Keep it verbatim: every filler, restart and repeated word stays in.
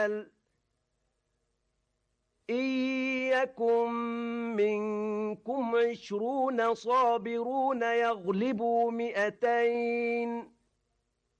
الجبال إن يكن منكم عشرون صابرون يغلبوا مئتين